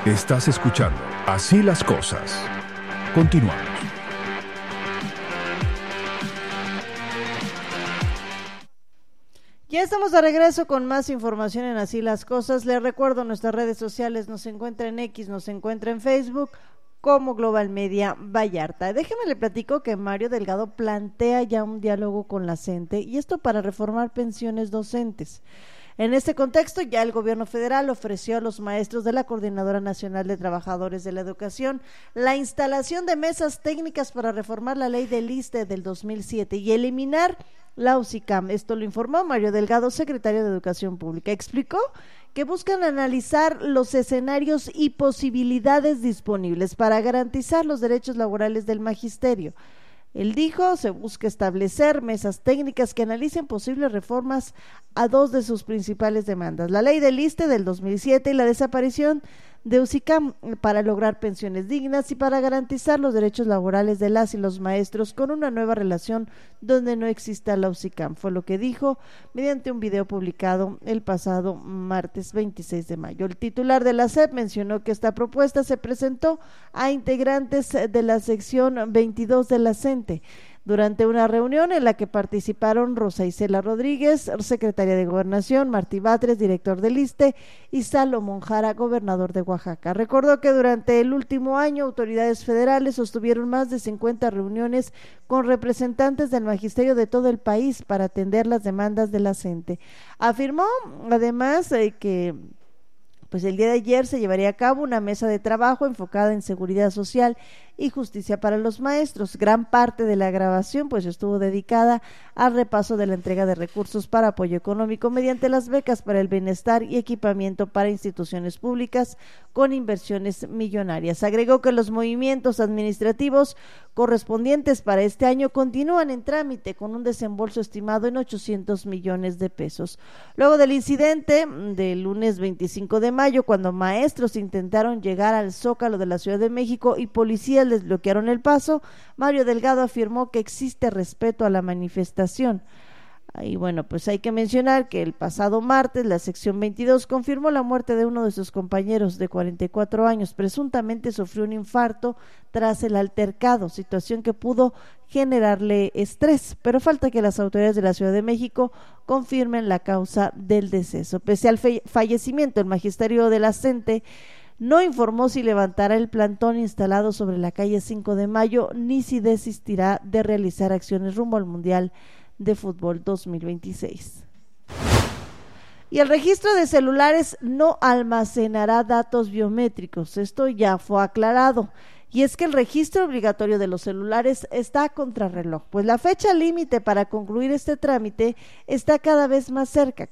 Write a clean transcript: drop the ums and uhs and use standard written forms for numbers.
Estás escuchando Así las Cosas. Continuamos. Ya estamos de regreso con más información en Así las Cosas. Les recuerdo, nuestras redes sociales nos encuentra en X, nos encuentra en Facebook como Global Media Vallarta. Déjeme le platico que Mario Delgado plantea ya un diálogo con la CENTE, y esto para reformar pensiones docentes. En este contexto, ya el gobierno federal ofreció a los maestros de la Coordinadora Nacional de Trabajadores de la Educación la instalación de mesas técnicas para reformar la ley del ISSSTE del 2007 y eliminar la UCICAM. Esto lo informó Mario Delgado, secretario de Educación Pública. Explicó que buscan analizar los escenarios y posibilidades disponibles para garantizar los derechos laborales del magisterio. Él dijo, se busca establecer mesas técnicas que analicen posibles reformas a dos de sus principales demandas: la ley del ISSSTE del 2007 y la desaparición de UCICAM, para lograr pensiones dignas y para garantizar los derechos laborales de las y los maestros con una nueva relación donde no exista la UCICAM. Fue lo que dijo mediante un video publicado el pasado martes 26 de mayo. El titular de la SEP mencionó que esta propuesta se presentó a integrantes de la sección 22 de la CENTE durante una reunión en la que participaron Rosa Isela Rodríguez, secretaria de Gobernación, Martí Batres, director del ISSSTE, y Salomón Jara, gobernador de Oaxaca. Recordó que durante el último año autoridades federales sostuvieron más de 50 reuniones con representantes del magisterio de todo el país para atender las demandas de la CENTE. Afirmó además que el día de ayer se llevaría a cabo una mesa de trabajo enfocada en seguridad social y justicia para los maestros. Gran parte de la grabación estuvo dedicada al repaso de la entrega de recursos para apoyo económico mediante las becas para el bienestar y equipamiento para instituciones públicas con inversiones millonarias. Agregó que los movimientos administrativos correspondientes para este año continúan en trámite con un desembolso estimado en 800 millones de pesos. Luego del incidente del lunes 25 de mayo, cuando maestros intentaron llegar al Zócalo de la Ciudad de México y policías les bloquearon el paso, Mario Delgado afirmó que existe respeto a la manifestación. Y hay que mencionar que el pasado martes la sección 22 confirmó la muerte de uno de sus compañeros de 44 años. Presuntamente sufrió un infarto tras el altercado, situación que pudo generarle estrés, pero falta que las autoridades de la Ciudad de México confirmen la causa del deceso. Pese al fallecimiento, el magisterio de la CENTE no informó si levantará el plantón instalado sobre la calle 5 de Mayo, ni si desistirá de realizar acciones rumbo al Mundial de Fútbol 2026. Y el registro de celulares no almacenará datos biométricos. Esto ya fue aclarado. Y es que el registro obligatorio de los celulares está a contrarreloj, pues la fecha límite para concluir este trámite está cada vez más cerca.